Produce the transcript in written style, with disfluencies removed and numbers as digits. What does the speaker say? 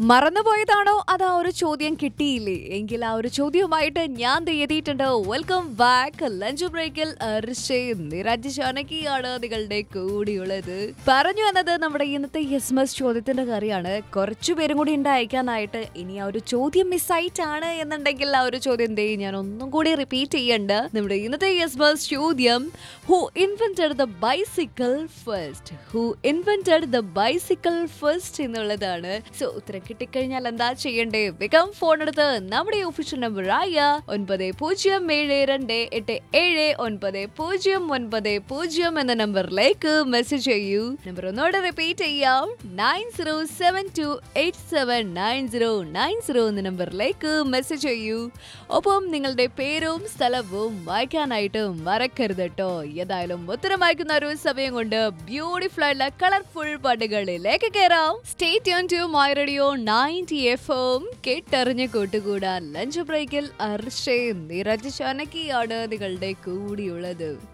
മറന്നുപോയതാണോ അത് ആ ഒരു ചോദ്യം കിട്ടിയില്ലേ എങ്കിൽ ആ ഒരു ചോദ്യവുമായിട്ട് ഞാൻ ദേ എത്തിയിട്ടുണ്ട്. വെൽക്കം ബാക്ക് ലഞ്ച് ബ്രേക്കിൽ നിരജ് ജാനകിയാണ് നിങ്ങളുടെ കൂടിയുള്ളത്. പറഞ്ഞു വന്നത് നമ്മുടെ ഇന്നത്തെ യെസ്മസ് ചോദ്യത്തിന്റെ കാര്യമാണ്. കുറച്ചു പേരും കൂടി ഉണ്ട് അയക്കാനായിട്ട്. ഇനി ആ ഒരു ചോദ്യം മിസ്സായിട്ടാണ് എന്നുണ്ടെങ്കിൽ ആ ഒരു ചോദ്യം ദേ ഞാൻ ഒന്നും കൂടി റിപ്പീറ്റ് ചെയ്യണ്ട്. നമ്മുടെ ഇന്നത്തെ യെസ്മസ് ചോദ്യം, who invented the bicycle first? Who invented the bicycle first എന്നുള്ളതാണ്. സോ ഉത്തരം കിട്ടിക്കഴിഞ്ഞാൽ എന്താ ചെയ്യണ്ടേ? വേഗം ഫോൺ എടുത്ത് നമ്മുടെ ഒഫീഷ്യൽ നമ്പർ ആയ 9072879090 എന്ന നമ്പറിലേക്ക് മെസ്സേജ് ചെയ്യൂ. നമ്പർ ഒന്നോടെ റിപ്പീറ്റ് ചെയ്യാം, 9072879090 എന്ന നമ്പറിലേക്ക് മെസ്സേജ് ചെയ്യൂ. ഒപ്പം നിങ്ങളുടെ പേരും സ്ഥലവും വായിക്കാനായിട്ട് മറക്കരുത് കേട്ടോ. ഏതായാലും ഉത്തരം വായിക്കുന്ന ഒരു സമയം കൊണ്ട് ബ്യൂട്ടിഫുൾ ആയിട്ടുള്ള കളർഫുൾ പാട്ടുകളിലേക്ക് കയറാം. Stay tune to my radio 90 FM. കേട്ടറിഞ്ഞ് കൂട്ടുകൂടാൻ ലഞ്ച് ബ്രേക്കിൽ നിരജ് ജാനകിയാണ് നിങ്ങളുടെ കൂടിയുള്ളത്.